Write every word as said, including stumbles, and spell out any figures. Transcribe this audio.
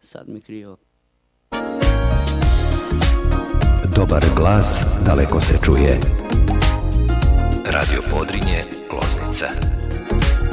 sad mi krivo. Dobar glas daleko se čuje. Radio Podrinje, Loznica.